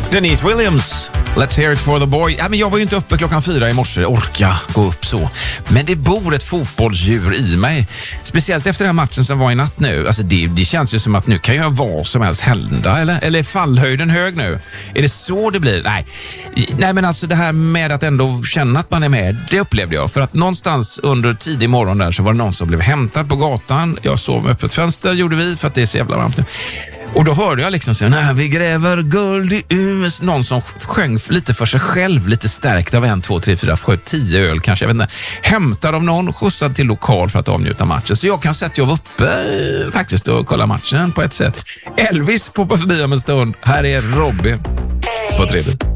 Denise Williams, let's hear it for the boy. Ja, men jag var ju inte uppe 4:00 i morse, orka gå upp så. Men det bor ett fotbollsdjur i mig. Speciellt efter den här matchen som var i natt nu. Alltså det känns ju som att nu kan ju vad som helst hända. Eller är fallhöjden hög nu? Är det så det blir? Nej, men alltså det här med att ändå känna att man är med, det upplevde jag. För att någonstans under tidig morgon där så var det någon som blev hämtad på gatan. Jag sov med öppet fönster, gjorde vi, för att det är så jävla varmt nu. Och då hörde jag liksom så, när vi gräver guld i US, någon som sjöng lite för sig själv, lite stärkt av 1, 2, 3, 4, 7, 10 öl kanske, jag vet inte. Hämtad av någon, skjutsad till lokal för att avnjuta matchen. Så jag kan säga att jag var uppe faktiskt och kolla matchen på ett sätt. Elvis poppar förbi om en stund. Här är Robbie på 3.